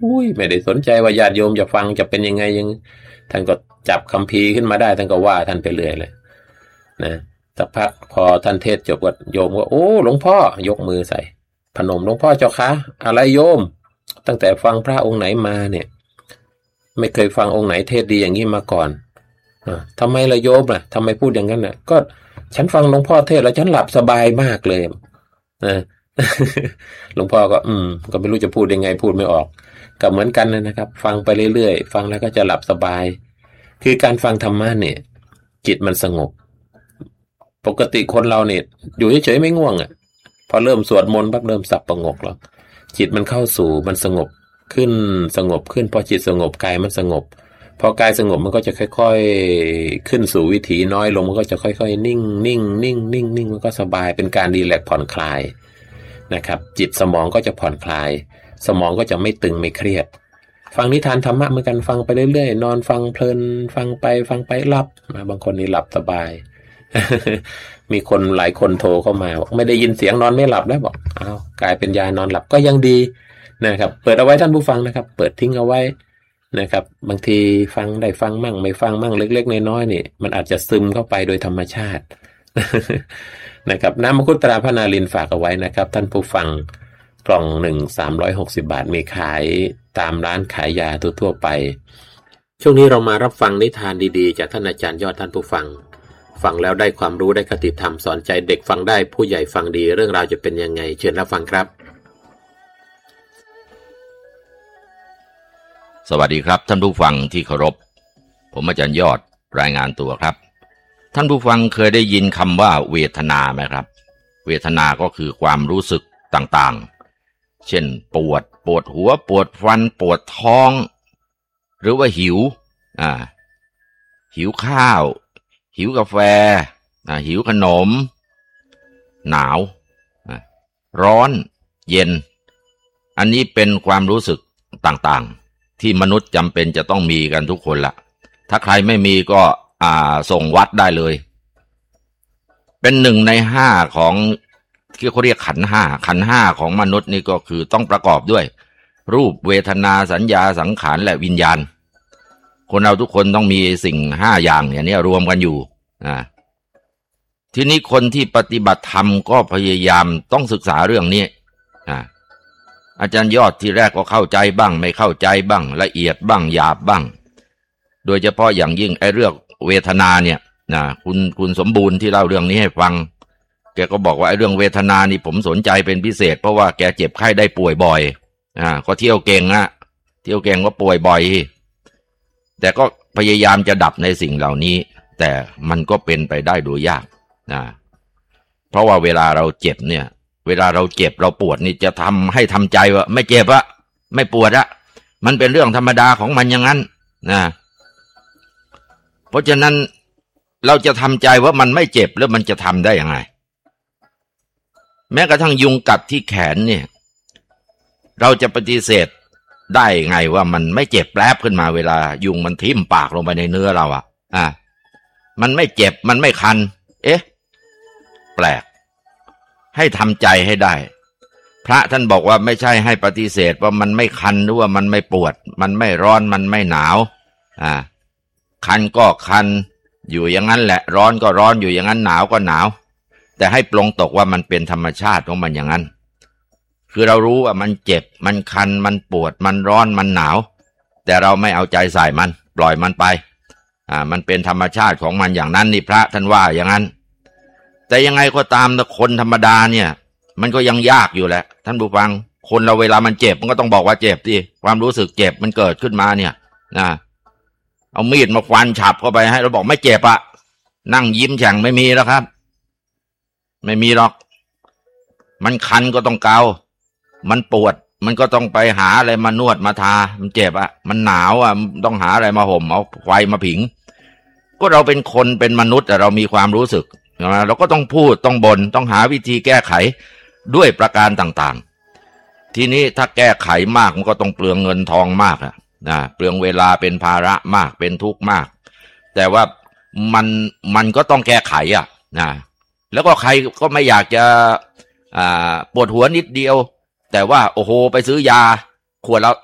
อุ้ยไม่ได้สนใจว่าญาติโยมจะฟังจะเป็นยังไงยังท่านก็จับคัมภีร์ขึ้นมาได้ท่านก็ว่าท่านไปเรื่อยเลยนะสักพักพอท่านเทศจบก็โยมก็โอ้หลวงพ่อยกมือใส่พนมหลวงพ่อเจ้าคะอะไรโยมตั้งแต่ฟังพระองค์ไหนมาเนี่ยไม่เคยฟังองค์ไหนเทศดีอย่างนี้มาก่อนทำไมล่ะโยมล่ะทำไมพูดอย่างนั้นน่ะก็ฉันฟังหลวงพ่อเทศแล้วฉันหลับสบายมากเลยนะ หลวงพ่อก็ก็ไม่รู้จะพูดยังไงพูดไม่ออกก็เหมือนกันนะครับฟังไปเรื่อยๆฟังแล้วก็จะหลับสบายคือการฟังธรรมะเนี่ยจิตมันสงบปกติคนเราเนี่ยอยู่เฉยๆไม่ง่วงพอเริ่มสวดมนต์ปั๊บเริ่มสับประงกแล้วจิตมันเข้าสู่มันสงบขึ้นพอจิตสงบกายมันสงบพอกายสงบมันก็จะค่อยๆขึ้นสู่วิถีน้อยลงมันก็จะค่อยๆนิ่งมันก็สบายเป็นการรีแลกซ์ผ่อนคลายนะครับจิตสมองก็จะผ่อนคลายสมองก็จะไม่ตึงไม่เครียดฟังนิทานธรรมะเหมือนกันฟังไปเรื่อยๆนอนฟังเพลินฟังไปหลับบางคนนี่หลับสบาย มีคนหลายคนโทรเข้ามาบอกไม่ได้ยินเสียงนอนไม่หลับแล้วบอกอ้าวกลายเป็นยานอนหลับก็ยังดีนะครับเปิดเอาไว้ท่านผู้ฟังนะครับเปิดทิ้งเอาไว้นะครับบางทีฟังได้ฟังมั่งไม่ฟังมั่งเล็กๆน้อยๆนี่มันอาจจะซึมเข้าไปโดยธรรมชาติ นะครับน้ำมังคุดตราพระนารินทร์ฝากเอาไว้นะครับท่านผู้ฟังกล่องหนึ่ง360 บาทมีขายตามร้านขายยาทั่วๆไปช่วงนี้เรามารับฟังนิทานดีๆจากท่านอาจารย์ยอดท่านผู้ฟังฟังแล้วได้ความรู้ได้คติธรรมสอนใจเด็กฟังได้ผู้ใหญ่ฟังดีเรื่องราวจะเป็นยังไงเชิญรับฟังครับสวัสดีครับท่านผู้ฟังที่เคารพผมอาจารย์ยอดรายงานตัวครับท่านผู้ฟังเคยได้ยินคำว่าเวทนาไหมครับเวทนาก็คือความรู้สึกต่างๆเช่นปวดหัวปวดฟันปวดท้องหรือว่าหิวหิวข้าวหิวกาแฟหิวขนมหนาวร้อนเย็นอันนี้เป็นความรู้สึกต่างๆที่มนุษย์จำเป็นจะต้องมีกันทุกคนละถ้าใครไม่มีก็ส่งวัดได้เลยเป็น1 ใน 5ของที่เขาเรียกขันธ์ห้าของมนุษย์นี่ก็คือต้องประกอบด้วยรูปเวทนาสัญญาสังขารและวิญญาณคนเราทุกคนต้องมีสิ่ง5อย่างอย่างนี้รวมกันอยู่ทีนี้คนที่ปฏิบัติธรรมก็พยายามต้องศึกษาเรื่องนี้อาจารย์ยอดที่แรกก็เข้าใจบ้างไม่เข้าใจบ้างละเอียดบ้างหยาบบ้างโดยเฉพาะอย่างยิ่งไอ้เรื่องเวทนาเนี่ยคุณสมบูรณ์ที่เล่าเรื่องนี้ให้ฟังแกก็บอกว่าไอ้เรื่องเวทนานี่ผมสนใจเป็นพิเศษเพราะว่าแกเจ็บไข้ได้ป่วยบ่อยก็เที่ยวเก่งก็ป่วยบ่อยแต่ก็พยายามจะดับในสิ่งเหล่านี้แต่มันก็เป็นไปได้โดยยากเพราะว่าเวลาเราเจ็บเนี่ยเวลาเราเจ็บเราปวดนี่จะทำให้ทำใจว่าไม่เจ็บอะไม่ปวดอะมันเป็นเรื่องธรรมดาของมันอย่างนั้นเพราะฉะนั้นเราจะทำใจว่ามันไม่เจ็บแล้วมันจะทำได้ยังไงแม้กระทั่งยุงกัดที่แขนเนี่ยเราจะปฏิเสธได้ไงว่ามันไม่เจ็บแป๊บขึ้นมาเวลายุงมันทิ่มปากลงไปในเนื้อเรามันไม่เจ็บมันไม่คันแปลกให้ทำใจให้ได้พระท่านบอกว่าไม่ใช่ให้ปฏิเสธว่ามันไม่คันหรือว่ามันไม่ปวดมันไม่ร้อนมันไม่หนาวคันก็คันอยู่อย่างนั้นแหละร้อนก็ร้อนอยู่อย่างนั้นหนาวก็หนาวแต่ให้ปลงตกว่ามันเป็นธรรมชาติของมันอย่างนั้นคือเรารู้ว่ามันเจ็บมันคันมันปวดมันร้อนมันหนาวแต่เราไม่เอาใจใส่มันปล่อยมันไปมันเป็นธรรมชาติของมันอย่างนั้นนี่พระท่านว่าอย่างนั้นแต่ยังไงก็ตามนะคนธรรมดาเนี่ยมันก็ยังยากอยู่แหละท่านผู้ฟังคนเราเวลามันเจ็บมันก็ต้องบอกว่าเจ็บดิความรู้สึกเจ็บมันเกิดขึ้นมาเนี่ยเอามีดมาฟันฉับเข้าไปให้เราบอกไม่เจ็บอะนั่งยิ้มแฉ่งไม่มีแล้วครับไม่มีหรอกมันคันก็ต้องเกามันปวดมันก็ต้องไปหาอะไรมานวดมาทามันเจ็บอะมันหนาวอะต้องหาอะไรมาห่มเอาไฟมาผิงก็เราเป็นคนเป็นมนุษย์แต่เรามีความรู้สึกเราก็ต้องพูดต้องบ่นต้องหาวิธีแก้ไขด้วยประการต่างๆทีนี้ถ้าแก้ไขมากมันก็ต้องเปลืองเงินทองมากเปลืองเวลาเป็นภาระมากเป็นทุกข์มากแต่ว่ามันก็ต้องแก้ไขแล้วก็ใครก็ไม่อยากจะปวดหัวนิดเดียวแต่ว่าโอ้โหไปซื้อยาขวดละ